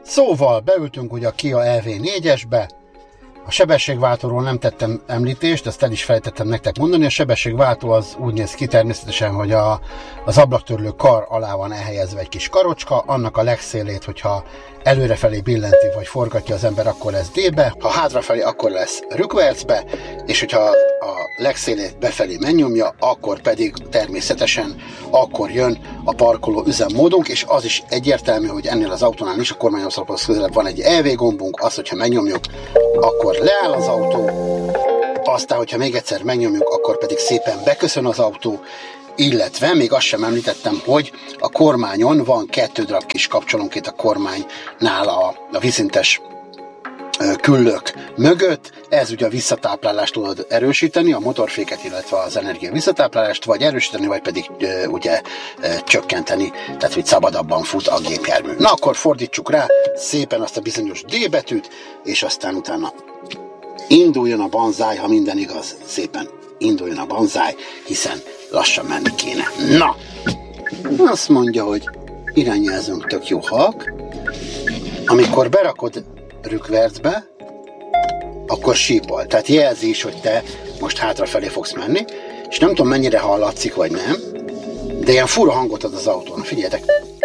Szóval beültünk ugye a Kia EV4-esbe, a sebességváltóról nem tettem említést, ezt el is felejtettem nektek mondani. A sebességváltó az úgy néz ki természetesen, hogy az ablaktörlő kar alá van elhelyezve egy kis karocska, annak a legszélét, hogyha előrefelé billenti vagy forgatja az ember, akkor lesz D-be, ha hátrafelé, akkor lesz rükvercbe, és hogyha a legszélét befelé megnyomja, akkor pedig természetesen akkor jön a parkoló üzemmódunk, és az is egyértelmű, hogy ennél az autónál is a kormányoszlophoz közelebb van egy EV gombunk, az, hogyha megnyomjuk, akkor leáll az autó, aztán, hogyha még egyszer megnyomjuk, akkor pedig szépen beköszön az autó, illetve még azt sem említettem, hogy a kormányon van 2 darab kis kapcsolónkét a kormánynál a vízszintes küllők mögött. Ez ugye a visszatáplálást tudod erősíteni, a motorféket, illetve az energia visszatáplálást, vagy erősíteni, vagy pedig ugye csökkenteni, tehát hogy szabadabban fut a gépjármű. Na akkor fordítsuk rá szépen azt a bizonyos D betűt, és aztán utána induljon a banzáj, ha minden igaz, szépen induljon a banzáj, hiszen lassan menni kéne. Na! Azt mondja, hogy irányjelzőnk tök jó halk. Amikor berakod rükvercbe, akkor sípol. Tehát jelzi is, hogy te most hátrafelé fogsz menni, és nem tudom, mennyire hallatszik, vagy nem, de ilyen fura hangot ad az autón. Figyeljetek!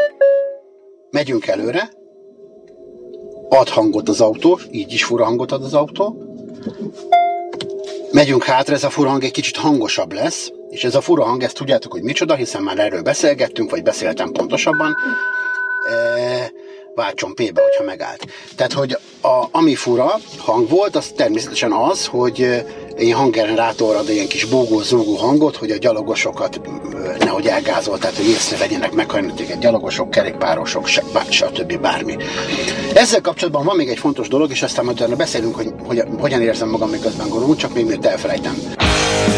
Megyünk előre, ad hangot az autó, így is fura hangot ad az autó. Megyünk hátra, ez a fura hang egy kicsit hangosabb lesz, és ez a fura hang, ezt tudjátok, hogy micsoda, hiszen már erről beszélgettünk, vagy beszéltem pontosabban. Váltson P-be, hogyha megállt. Tehát, hogy ami fura hang volt, az természetesen az, hogy ilyen hanggenerátor ad ilyen kis bógó-zúgó hangot, hogy a gyalogosokat nehogy elgázol, tehát hogy észrevegyenek, meghajnatik gyalogosok, kerékpárosok, stb. Bármi. Ezzel kapcsolatban van még egy fontos dolog, és aztán majd beszélünk, hogy hogyan érzem magam, miközben gondolom, csak még miért elfelejtem.